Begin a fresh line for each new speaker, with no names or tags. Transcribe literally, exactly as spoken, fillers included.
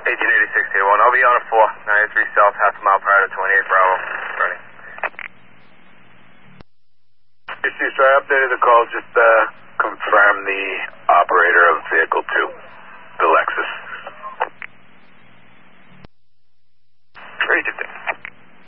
eighteen eighty-six K one. I'll be on a four. ninety-three south, half a mile prior to twenty-eight Bravo. Running.
So I updated the call. Just uh, confirm the operator of vehicle two, the Lexus.